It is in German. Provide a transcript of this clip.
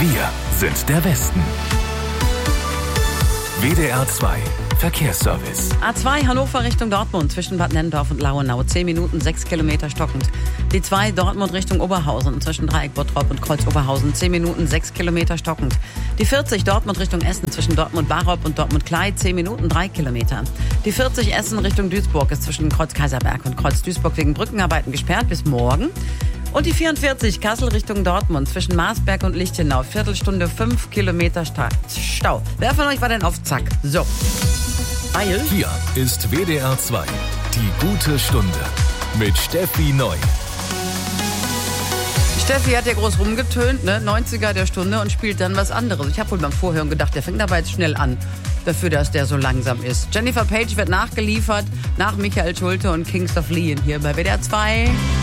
Wir sind der Westen. WDR 2 Verkehrsservice. A2 Hannover Richtung Dortmund zwischen Bad Nennendorf und Lauenau. 10 Minuten, 6 Kilometer stockend. Die 2 Dortmund Richtung Oberhausen zwischen Dreieck Bottrop und Kreuz Oberhausen. 10 Minuten, 6 Kilometer stockend. Die 40 Dortmund Richtung Essen zwischen Dortmund Barop und Dortmund Klei. 10 Minuten, 3 Kilometer. Die 40 Essen Richtung Duisburg ist zwischen Kreuz Kaiserberg und Kreuz Duisburg wegen Brückenarbeiten gesperrt bis morgen. Und die 44 Kassel Richtung Dortmund zwischen Marsberg und Lichtenau. Viertelstunde, 5 Kilometer Stau. Wer von euch war denn auf Zack? So. Eil. Hier ist WDR 2. Die gute Stunde mit Steffi Neu. Steffi hat ja groß rumgetönt, ne? 90er der Stunde und spielt dann was anderes. Ich habe wohl beim Vorhören gedacht, der fängt aber jetzt schnell an. Dafür, dass der so langsam ist. Jennifer Page wird nachgeliefert nach Michael Schulte und Kings of Leon hier bei WDR 2.